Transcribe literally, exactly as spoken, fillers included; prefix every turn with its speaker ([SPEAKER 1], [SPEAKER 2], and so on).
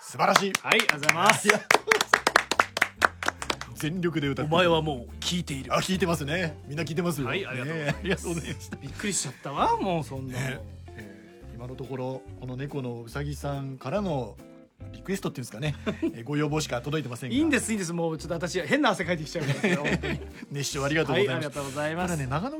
[SPEAKER 1] 素晴らしい。
[SPEAKER 2] はい、ありがとうございます
[SPEAKER 1] いや全力で歌って
[SPEAKER 2] お前はもう聞いている。
[SPEAKER 1] あ聞いてますね。みんな聞いてますよ。
[SPEAKER 2] はいありがとうございます
[SPEAKER 1] ねありがとうございました。
[SPEAKER 2] びっくりしちゃったわ、もうそんなの、
[SPEAKER 1] ねえー今のところこの猫のうさぎさんからのリクエストっていうんですかね、えーご要望しか届いてませんが。
[SPEAKER 2] いいんですいいんです、もうちょっと私変な汗かいてきちゃうから本当に
[SPEAKER 1] 熱唱ありがとう
[SPEAKER 2] はい、
[SPEAKER 1] ございます。
[SPEAKER 2] ありがとうございます。
[SPEAKER 1] ただね長野